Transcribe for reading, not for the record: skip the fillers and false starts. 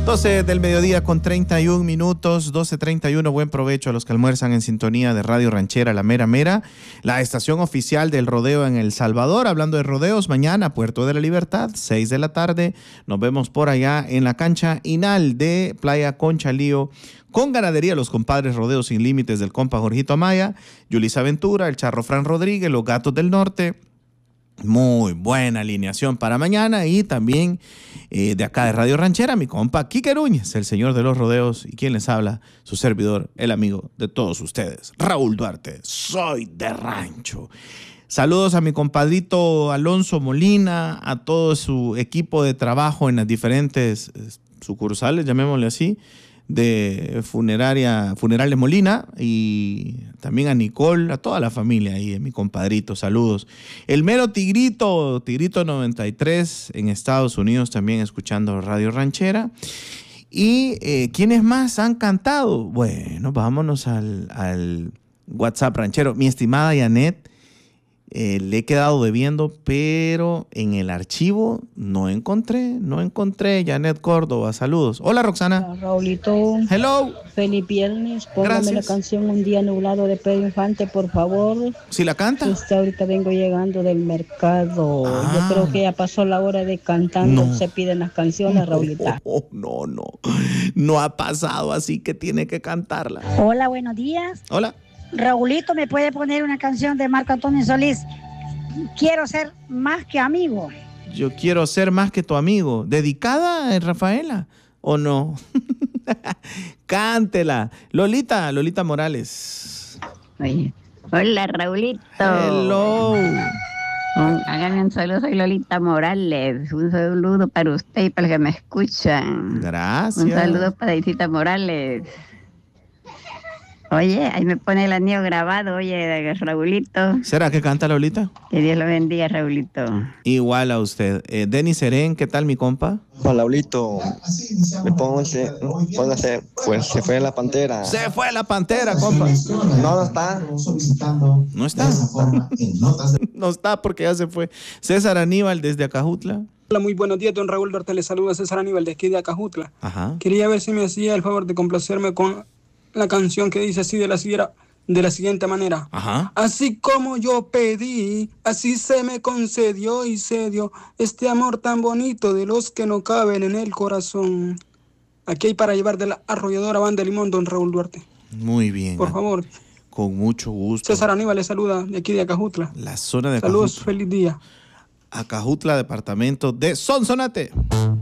12 del mediodía con 31 minutos, 12:31. Buen provecho a los que almuerzan en sintonía de Radio Ranchera, La Mera Mera, la estación oficial del rodeo en El Salvador. Hablando de rodeos, mañana Puerto de la Libertad, 6 de la tarde. Nos vemos por allá en la cancha Inal de Playa Conchalío, con ganadería Los Compadres Rodeos Sin Límites del compa Jorgito Amaya, Yulisa Ventura, el Charro Fran Rodríguez, Los Gatos del Norte. Muy buena alineación para mañana. Y también de acá de Radio Ranchera, mi compa Quique Núñez, el señor de los rodeos, y quien les habla, su servidor, el amigo de todos ustedes, Raúl Duarte. Soy de rancho. Saludos a mi compadrito Alonso Molina, a todo su equipo de trabajo en las diferentes sucursales, llamémosle así, de Funerales Molina, y también a Nicole, a toda la familia ahí, mi compadrito, saludos. El mero Tigrito 93 en Estados Unidos, también escuchando Radio Ranchera. ¿Y quiénes más han cantado? Bueno, vámonos al WhatsApp ranchero. Mi estimada Janet, le he quedado debiendo, pero en el archivo no encontré, Janet Córdoba, saludos. Hola, Roxana. Hola, Raulito. Hello. Feliz viernes, póngame Gracias. la canción Un Día Nublado de Pedro Infante, por favor. ¿Sí la canta? Ahorita vengo llegando del mercado. Yo creo que ya pasó la hora de cantando. No. Se piden las canciones, Raulita. No ha pasado, así que tiene que cantarla. Hola, buenos días. Hola. Raulito, ¿me puede poner una canción de Marco Antonio Solís? Quiero ser más que amigo. Yo quiero ser más que tu amigo. ¿Dedicada, Rafaela? ¿O no? Cántela. Lolita Morales. Oye, hola, Raulito. Hello. Háganme un saludo, soy Lolita Morales. Un saludo para usted y para los que me escuchan. Gracias. Un saludo para Isita Morales. Oye, ahí me pone el anillo grabado, oye, Raulito. ¿Será que canta Lolita? Que Dios lo bendiga, Raulito. Igual a usted. Denis Serén, ¿qué tal, mi compa? Juan Raulito, póngase, pues se fue la pantera. Se fue la pantera, compa. No está. No está. No está porque ya se fue. César Aníbal desde Acajutla. Hola, muy buenos días, don Raúl Duarte. Le saluda César Aníbal de aquí de Acajutla. Ajá. Quería ver si me hacía el favor de complacerme con la canción que dice así de la siguiente manera. Ajá. Así como yo pedí, así se me concedió y se dio este amor tan bonito de los que no caben en el corazón. Aquí hay para llevar de la arrolladora Banda de Limón, don Raúl Duarte. Muy bien. Por favor. Con mucho gusto. César Aníbal le saluda de aquí de Acajutla. La zona de Saludos, Acajutla. feliz día. Acajutla, departamento de Sonsonate.